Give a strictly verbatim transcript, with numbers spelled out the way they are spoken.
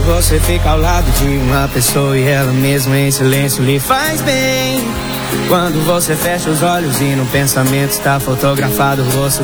você fica ao lado de uma pessoa e ela mesma em silêncio lhe faz bem. Quando você fecha os olhos e no pensamento está fotografado o rosto